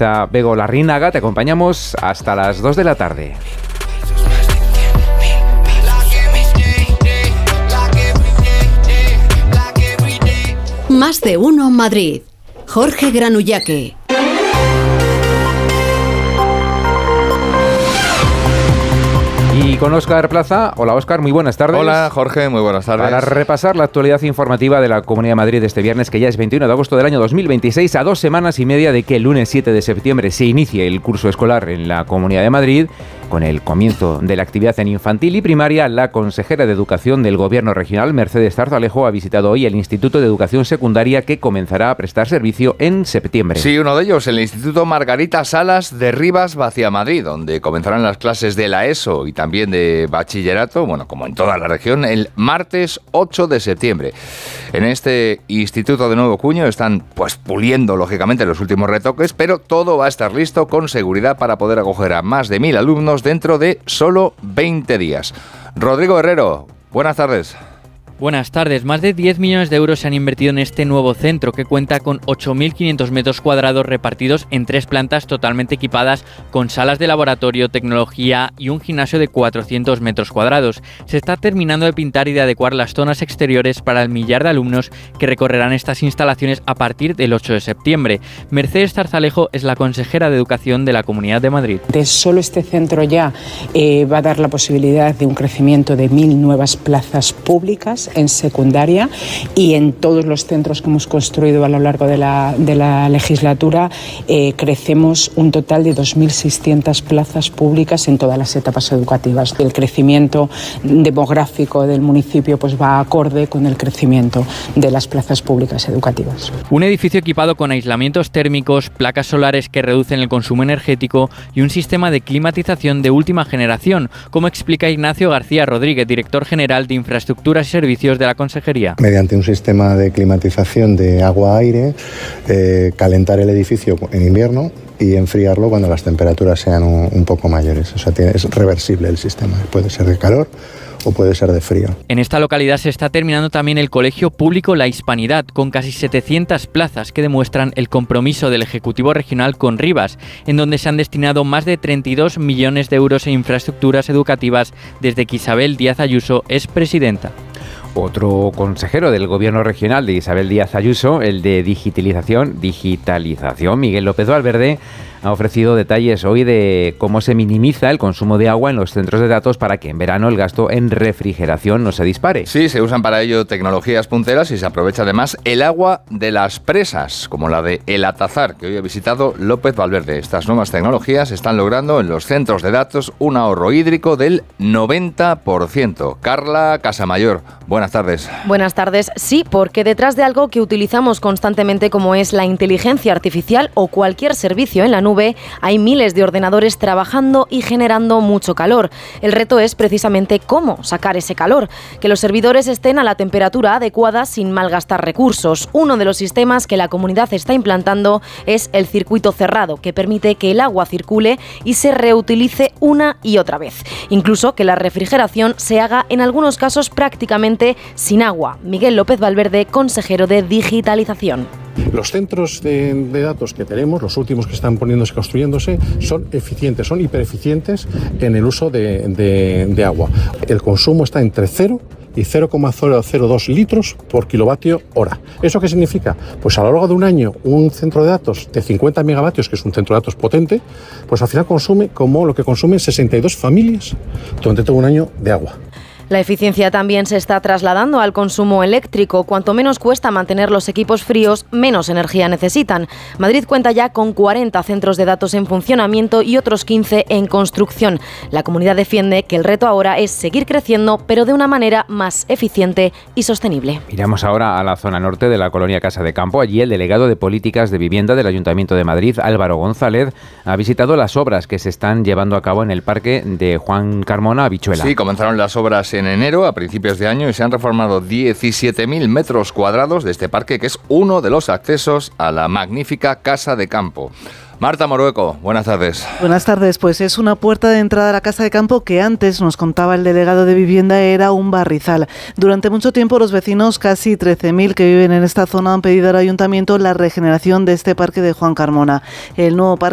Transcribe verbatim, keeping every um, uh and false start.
periodista Bego Larrinaga. Te acompañamos hasta las dos de la tarde. Más de uno Madrid. Jorge Granullaque. Y con Óscar Plaza. Hola Óscar, muy buenas tardes. Hola Jorge, muy buenas tardes. Para repasar la actualidad informativa de la Comunidad de Madrid de este viernes, que ya es veintiuno de agosto del año dos mil veintiséis, a dos semanas y media de que el lunes siete de septiembre se inicie el curso escolar en la Comunidad de Madrid. Con el comienzo de la actividad en infantil y primaria, la consejera de Educación del Gobierno regional, Mercedes Zarzalejo, ha visitado hoy el Instituto de Educación Secundaria, que comenzará a prestar servicio en septiembre. Sí, uno de ellos, el Instituto Margarita Salas de Rivas Vaciamadrid, donde comenzarán las clases de la ESO y también de bachillerato, bueno, como en toda la región, el martes ocho de septiembre. En este instituto de nuevo cuño están pues puliendo, lógicamente, los últimos retoques, pero todo va a estar listo con seguridad para poder acoger a más de mil alumnos dentro de solo veinte días. Rodrigo Herrero, buenas tardes. Buenas tardes. Más de diez millones de euros se han invertido en este nuevo centro, que cuenta con ocho mil quinientos metros cuadrados repartidos en tres plantas totalmente equipadas con salas de laboratorio, tecnología y un gimnasio de cuatrocientos metros cuadrados. Se está terminando de pintar y de adecuar las zonas exteriores para el millar de alumnos que recorrerán estas instalaciones a partir del ocho de septiembre. Mercedes Zarzalejo es la consejera de Educación de la Comunidad de Madrid. De solo este centro ya eh, va a dar la posibilidad de un crecimiento de mil nuevas plazas públicas en secundaria, y en todos los centros que hemos construido a lo largo de la, de la legislatura eh, crecemos un total de dos mil seiscientas plazas públicas en todas las etapas educativas. El crecimiento demográfico del municipio pues va acorde con el crecimiento de las plazas públicas educativas. Un edificio equipado con aislamientos térmicos, placas solares que reducen el consumo energético y un sistema de climatización de última generación, como explica Ignacio García Rodríguez, director general de Infraestructuras y Servicios de la Consejería. Mediante un sistema de climatización de agua-aire, eh, calentar el edificio en invierno y enfriarlo cuando las temperaturas sean un, un poco mayores. O sea, tiene, es reversible el sistema. Puede ser de calor o puede ser de frío. En esta localidad se está terminando también el Colegio Público La Hispanidad, con casi setecientas plazas que demuestran el compromiso del Ejecutivo Regional con Rivas, en donde se han destinado más de treinta y dos millones de euros en infraestructuras educativas desde que Isabel Díaz Ayuso es presidenta. Otro consejero del Gobierno regional de Isabel Díaz Ayuso, el de digitalización, digitalización, Miguel López Valverde, ha ofrecido detalles hoy de cómo se minimiza el consumo de agua en los centros de datos para que en verano el gasto en refrigeración no se dispare. Sí, se usan para ello tecnologías punteras y se aprovecha además el agua de las presas, como la de El Atazar, que hoy ha visitado López Valverde. Estas nuevas tecnologías están logrando en los centros de datos un ahorro hídrico del noventa por ciento. Carla Casamayor, buenas tardes. Buenas tardes. Sí, porque detrás de algo que utilizamos constantemente, como es la inteligencia artificial o cualquier servicio en la nube, hay miles de ordenadores trabajando y generando mucho calor. El reto es precisamente cómo sacar ese calor, que los servidores estén a la temperatura adecuada sin malgastar recursos. Uno de los sistemas que la comunidad está implantando es el circuito cerrado, que permite que el agua circule y se reutilice una y otra vez. Incluso que la refrigeración se haga en algunos casos prácticamente sin agua. Miguel López Valverde, consejero de Digitalización. Los centros de, de datos que tenemos, los últimos que están poniéndose, construyéndose, son eficientes, son hipereficientes en el uso de, de, de agua. El consumo está entre cero y cero coma cero cero dos litros por kilovatio hora. ¿Eso qué significa? Pues a lo largo de un año, un centro de datos de cincuenta megavatios, que es un centro de datos potente, pues al final consume como lo que consumen sesenta y dos familias durante todo un año de agua. La eficiencia también se está trasladando al consumo eléctrico. Cuanto menos cuesta mantener los equipos fríos, menos energía necesitan. Madrid cuenta ya con cuarenta centros de datos en funcionamiento y otros quince en construcción. La comunidad defiende que el reto ahora es seguir creciendo, pero de una manera más eficiente y sostenible. Miramos ahora a la zona norte de la colonia Casa de Campo. Allí el delegado de Políticas de Vivienda del Ayuntamiento de Madrid, Álvaro González, ha visitado las obras que se están llevando a cabo en el parque de Juan Carmona, Habichuela. Sí, comenzaron las obras en enero, a principios de año, y se han reformado diecisiete mil metros cuadrados de este parque, que es uno de los accesos a la magnífica Casa de Campo. Marta Morueco, buenas tardes. Buenas tardes, pues es una puerta de entrada a la Casa de Campo que antes, nos contaba el delegado de Vivienda, era un barrizal. Durante mucho tiempo los vecinos, casi trece mil que viven en esta zona, han pedido al ayuntamiento la regeneración de este parque de Juan Carmona. El nuevo parque